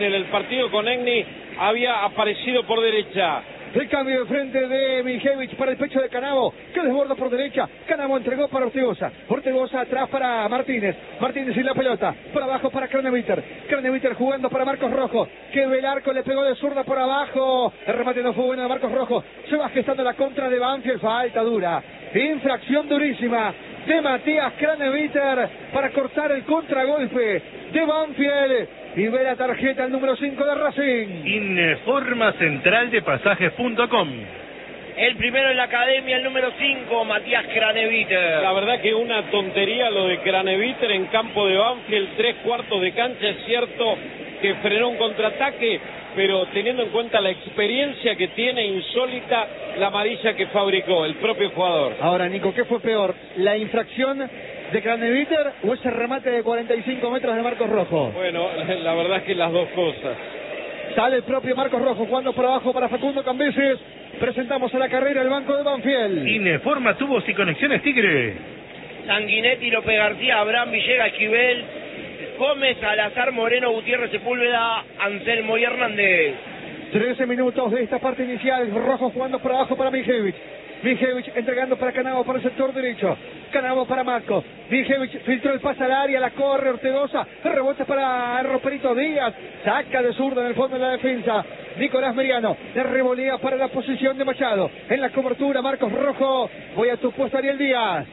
En el partido con Egni había aparecido por derecha. El cambio de frente de Mijevich para el pecho de Canavo, que desborda por derecha. Canavo entregó para Ortigosa. Ortigosa atrás para Martínez. Martínez sin la pelota. Por abajo para Craneviter. Craneviter jugando para Marcos Rojo. Que Velarco le pegó de zurda por abajo. El remate no fue bueno de Marcos Rojo. Se va gestando la contra de Banfield. Falta dura. Infracción durísima de Matías Craneviter para cortar el contragolpe de Banfield. Y ve la tarjeta el número 5 de Racing. Informa central de pasajes.com. El primero en la academia, el número 5, Matías Craneviter. La verdad que una tontería lo de Craneviter en campo de Banfield, 3/4 de cancha. Es cierto que frenó un contraataque, pero teniendo en cuenta la experiencia que tiene insólita, la amarilla que fabricó el propio jugador. Ahora, Nico, ¿qué fue peor? ¿La infracción de Craneviter o ese remate de 45 metros de Marcos Rojo? Bueno, la verdad es que las dos cosas. Sale el propio Marcos Rojo jugando por abajo para Facundo Cambises. Presentamos a la carrera el banco de Banfield. Informa tubos y conexiones Tigre. Sanguinetti, López García, Abraham, Villegas, Esquivel, Gómez, Salazar, Moreno, Gutiérrez, Sepúlveda, Anselmo y Hernández. 13 minutos de esta parte inicial. Rojo jugando por abajo para Mijevich. Mijevich entregando para Canavo por el sector derecho. Canavo para Marco. Mijevich filtró el pase al área, la corre Ortegoza. Rebote para el Roperito Díaz. Saca de zurda en el fondo de la defensa. Nicolás Meriano. Le revolea para la posición de Machado. En la cobertura Marcos Rojo. Voy a tu puesto, Ariel Díaz.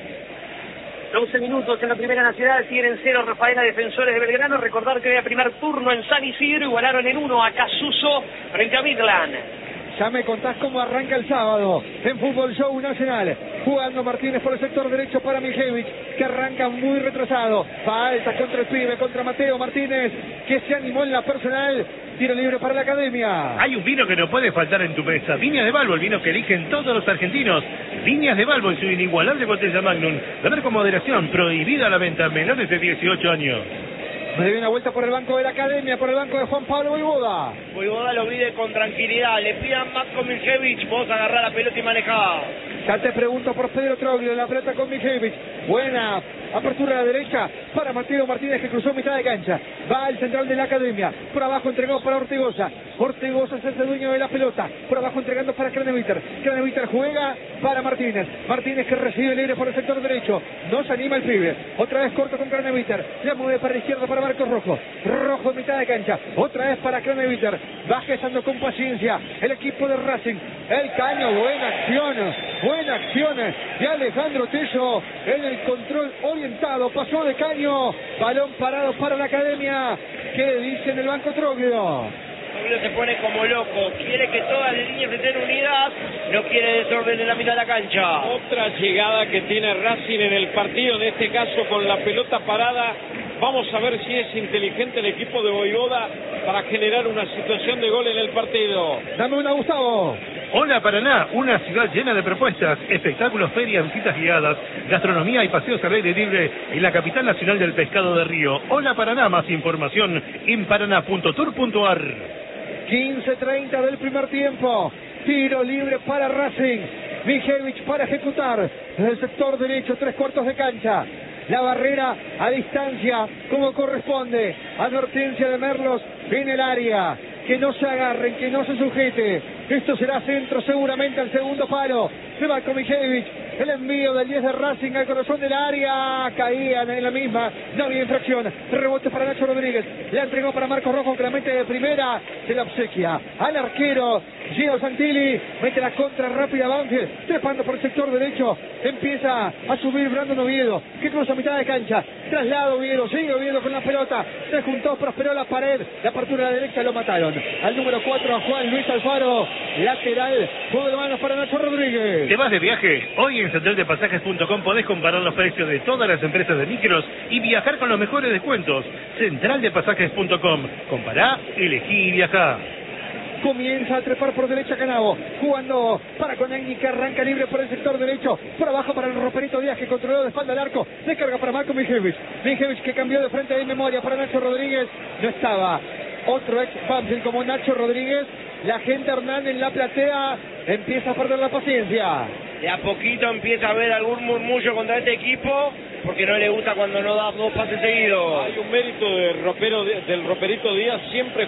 12 minutos en la Primera Nacional, tienen 0 Rafaela Defensores de Belgrano. Recordar que había primer turno en San Isidro, igualaron en 1 a Casuso frente a Midland. Ya me contás cómo arranca el sábado en Fútbol Show Nacional. Jugando Martínez por el sector derecho para Mijevich, que arranca muy retrasado. Falta contra el pibe, contra Mateo Martínez, que se animó en la personal. Tiro libre para la academia. Hay un vino que no puede faltar en tu mesa. Viñas de Balbo, el vino que eligen todos los argentinos. Viñas de Balbo en su inigualable botella Magnum. Beber con moderación, prohibida la venta a menores de 18 años. Me dio una vuelta por el banco de la academia, por el banco de Juan Pablo Voivoda. Voivoda lo mide con tranquilidad. Le pidan más con Mijevich. Vos agarrá la pelota y manejá. Ya te pregunto por Pedro Troglio, la pelota con Mijevich. Buena apertura a la derecha para Mateo Martínez, que cruzó mitad de cancha. Va al central de la academia. Por abajo entregó para Ortigoza. Ortigoza es el dueño de la pelota. Por abajo entregando para Craneviter. Craneviter juega para Martínez. Martínez que recibe libre por el sector derecho. No se anima el pibe. Otra vez corto con Craneviter. La mueve para la izquierda para Marcos Rojo. Rojo en mitad de cancha. Otra vez para Craneviter. Va gestando con paciencia el equipo de Racing. El Caño, buena acción. Buena acción de Alejandro Tello en el control orientado. Pasó de Caño. Balón parado para la academia. ¿Qué dice en el banco Troglio? Troglio se pone como loco. Quiere que todas las líneas estén unidas. No quiere desorden en la mitad de la cancha. Otra llegada que tiene Racing en el partido, en este caso con la pelota parada. Vamos a ver si es inteligente el equipo de Voivoda para generar una situación de gol en el partido. Dame una, Gustavo. Hola Paraná, una ciudad llena de propuestas, espectáculos, ferias, visitas guiadas, gastronomía y paseos al aire libre en la capital nacional del pescado de río. Hola Paraná, más información en paraná.tour.ar. 15:30 del primer tiempo. Tiro libre para Racing. Mijevich para ejecutar desde el sector derecho, 3/4 de cancha. La barrera a distancia, como corresponde. Advertencia de Merlos en el área. Que no se agarren, que no se sujete. Esto será centro seguramente al segundo palo. Se va con Mijevich. El envío del 10 de Racing al corazón del área. Caían en la misma. No había infracción. Rebote para Nacho Rodríguez. La entregó para Marcos Rojo, que la mete de primera. Se la obsequia al arquero Gio Santilli. Mete la contra rápida Banfield. Trepando por el sector derecho. Empieza a subir Brandon Oviedo, que cruza mitad de cancha. Traslado Oviedo. Sigue Oviedo con la pelota. Se juntó, prosperó la pared. La apertura a la derecha lo mataron. Al número 4 a Juan Luis Alfaro. Lateral. Juego de manos para Nacho Rodríguez. ¿Te vas de viaje? Hoy en centraldepasajes.com podés comparar los precios de todas las empresas de micros y viajar con los mejores descuentos. Centraldepasajes.com. Compará, elegí y viajá. Comienza a trepar por derecha Canavo, jugando para Conegni, que arranca libre por el sector derecho, por abajo para el Roperito Díaz, que controló de espalda al arco, descarga para Marco Mijevich. Mijevich, que cambió de frente de memoria para Nacho Rodríguez. No estaba otro ex Banfield como Nacho Rodríguez. La gente Hernán en la platea empieza a perder la paciencia. De a poquito empieza a haber algún murmullo contra este equipo, porque no le gusta cuando no da dos pases seguidos. Hay un mérito del Roperito Díaz, siempre